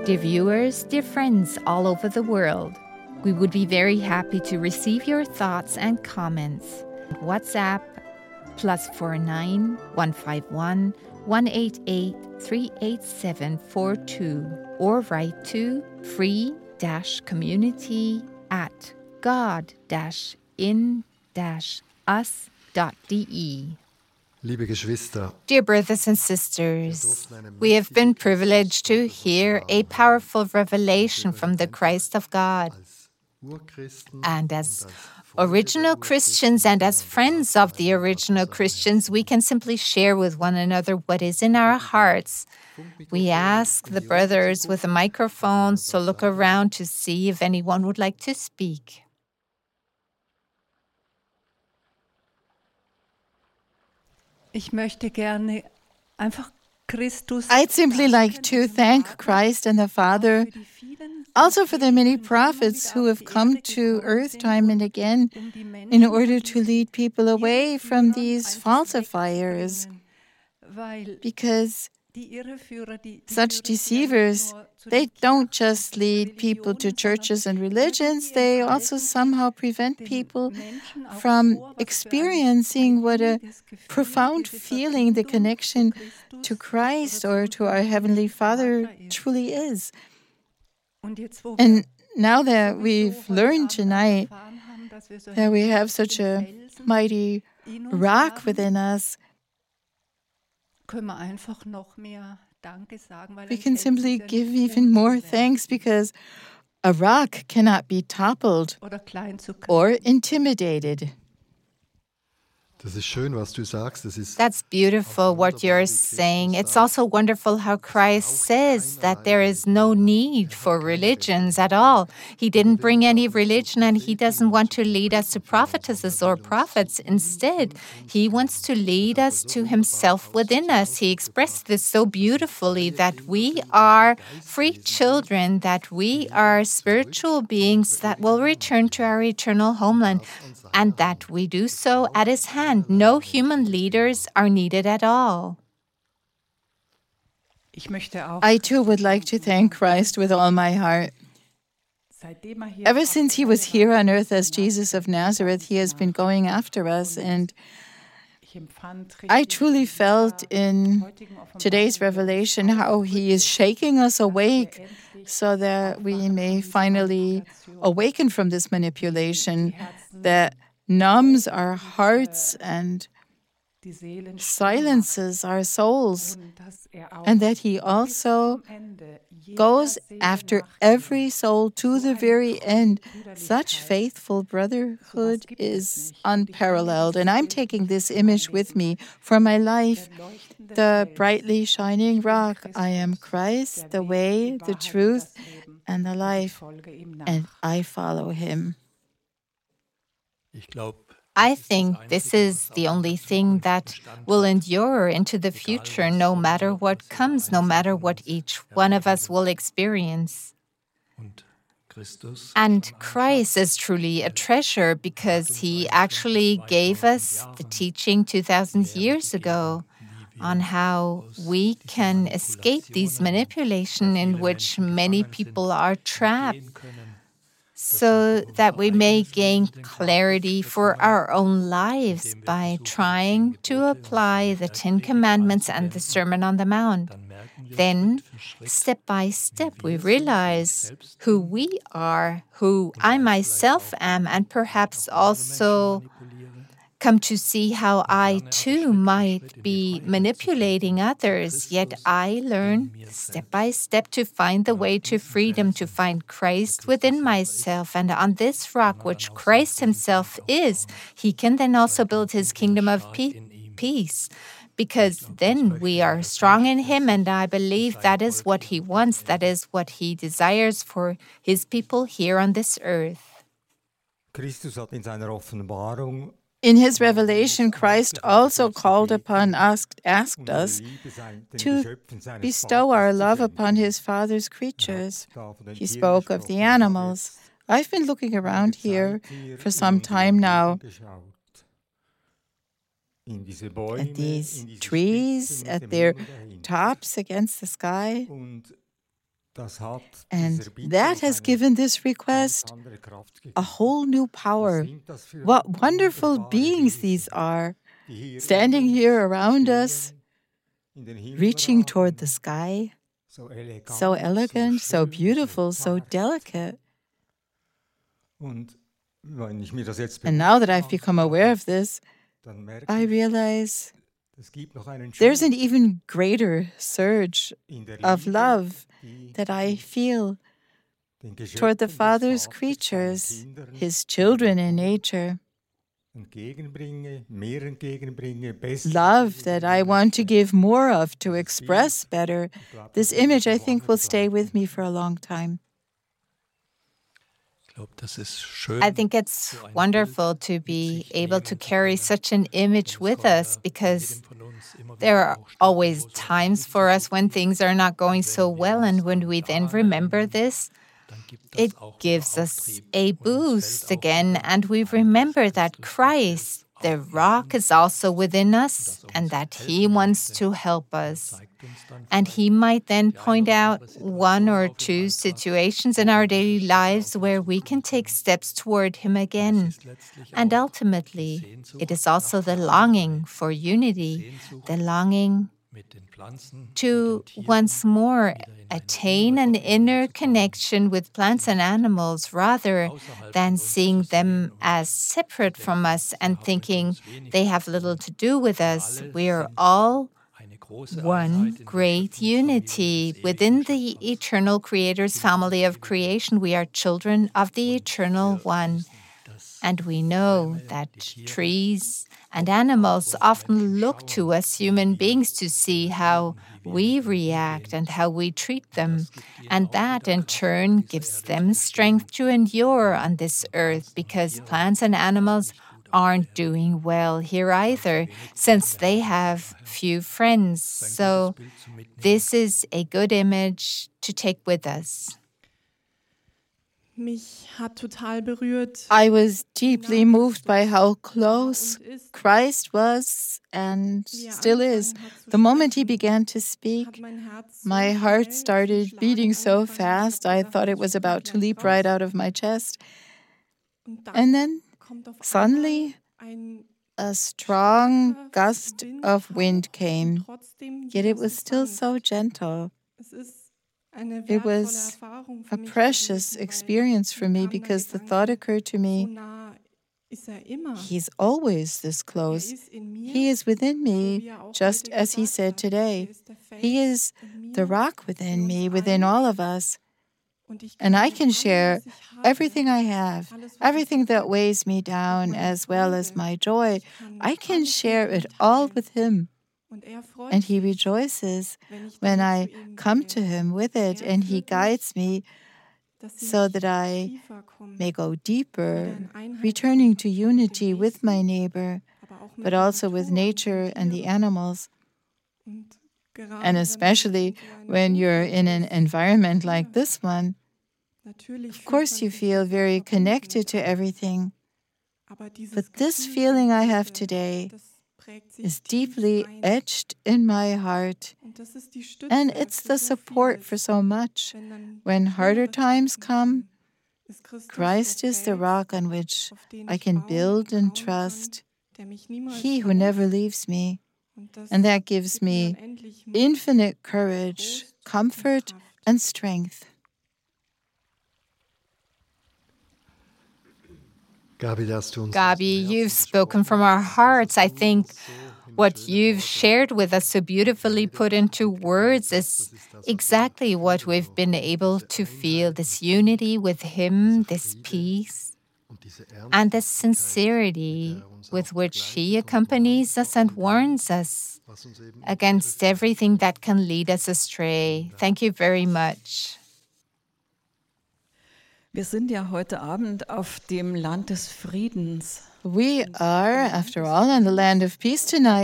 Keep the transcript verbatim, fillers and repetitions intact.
Dear viewers, dear friends all over the world, we would be very happy to receive your thoughts and comments. WhatsApp plus four nine one five one one eight eight three eight seven four two or write to free dash community at god dash in dash us dot de. Liebe Geschwister, Dear brothers and sisters, we have been privileged to hear a powerful revelation from the Christ of God. And as original Christians and as friends of the original Christians, we can simply share with one another what is in our hearts. We ask the brothers with the microphones to look around to see if anyone would like to speak. Ich möchte gerne einfach Christus. I'd simply like to thank Christ and the Father, also for the many prophets who have come to earth time and again in order to lead people away from these falsifiers, because such deceivers, they don't just lead people to churches and religions, they also somehow prevent people from experiencing what a profound feeling the connection to Christ or to our Heavenly Father truly is. And now that we've learned tonight that we have such a mighty rock within us, we can simply give even more thanks because a rock cannot be toppled or intimidated. Das ist schön, was du sagst. Das ist That's beautiful what you're saying. It's also wonderful how Christ says that there is no need for religions at all. He didn't bring any religion and he doesn't want to lead us to prophetesses or prophets. Instead, he wants to lead us to himself within us. He expressed this so beautifully that we are free children, that we are spiritual beings that will return to our eternal homeland, and that we do so at his hand. No human leaders are needed at all. I too would like to thank Christ with all my heart. Ever since he was here on earth as Jesus of Nazareth, he has been going after us, and I truly felt in today's revelation how he is shaking us awake so that we may finally awaken from this manipulation that numbs our hearts and silences our souls, and that he also goes after every soul to the very end. Such faithful brotherhood is unparalleled, and I'm taking this image with me for my life. The brightly shining rock, I am Christ, the way, the truth, and the life, and I follow him. I think this is the only thing that will endure into the future, no matter what comes, no matter what each one of us will experience. And Christ is truly a treasure because he actually gave us the teaching two thousand years ago on how we can escape these manipulations in which many people are trapped, so that we may gain clarity for our own lives by trying to apply the Ten Commandments and the Sermon on the Mount. Then, step by step, we realize who we are, who I myself am, and perhaps also come to see how I too might be manipulating others, yet I learn step by step to find the way to freedom, to find Christ within myself. And on this rock, which Christ himself is, he can then also build his kingdom of peace, because then we are strong in him, and I believe that is what he wants, that is what he desires for his people here on this earth. Christus hat in seiner Offenbarung In his revelation, Christ also called upon us, asked us to bestow our love upon his Father's creatures. He spoke of the animals. I've been looking around here for some time now at these trees, at their tops against the sky. das hat And dieser Bitte that noch has eine given this ganz request andere Kraft gegeben. a whole new power. Was sind das für What wonderful wunderbare beings Wesen, these are, die hier standing um uns here around stehen, us, in den Himmel reaching toward ragen, the sky, so elegant, so elegant, so schön, beautiful, so zart. delicate. Und wenn ich mir das jetzt And now that bewusst I've become aware of this, dann merke I ich, realize es gibt noch einen there's Schub an even greater surge in der of Liebe, love die that I feel den Geschöpfen toward the des Father's Vaters, creatures, seinen Kindern, His children in nature. entgegenbringe, mehr entgegenbringe, besser Love that I want to give more of, to express better. Ich glaube, This das wird image, I noch think, lange will stay bleiben. with me for a long time. Ich glaube, das ist schön. I think it's wonderful to be able to carry such an image with us, because there are always times for us when things are not going so well, and when we then remember this, it gives us a boost again, and we remember that Christ, the rock, is also within us, and that He wants to help us. And He might then point out one or two situations in our daily lives where we can take steps toward Him again. And ultimately, it is also the longing for unity, the longing to once more attain an inner connection with plants and animals, rather than seeing them as separate from us and thinking they have little to do with us. We are all one great unity. Within the eternal Creator's family of creation, we are children of the Eternal One. And we know that trees and animals often look to us human beings to see how we react and how we treat them. And that, in turn, gives them strength to endure on this earth, because plants and animals aren't doing well here either, since they have few friends. So this is a good image to take with us. Mich hat total berührt. I was deeply moved by how close Christ was and still is. The moment He began to speak, my heart started beating so fast I thought it was about to leap right out of my chest. And then, suddenly, a strong gust of wind came, yet it was still so gentle. It was a precious experience for me, because the thought occurred to me, He's always this close. He is within me, just as He said today. He is the rock within me, within all of us. And I can share everything I have, everything that weighs me down, as well as my joy. I can share it all with Him. And He rejoices when I come to Him with it, and He guides me so that I may go deeper, returning to unity with my neighbor, but also with nature and the animals. And especially when you're in an environment like this one, of course you feel very connected to everything. But this feeling I have today is deeply etched in my heart, and it's the support for so much. When harder times come, Christ is the rock on which I can build and trust, He who never leaves me, and that gives me infinite courage, comfort, and strength. Gabi, you've spoken from our hearts. I think what you've shared with us, so beautifully put into words, is exactly what we've been able to feel, this unity with Him, this peace, and the sincerity with which He accompanies us and warns us against everything that can lead us astray. Thank you very much. Wir sind ja heute Abend auf dem Land des Friedens. We are, after all, in the land of peace tonight.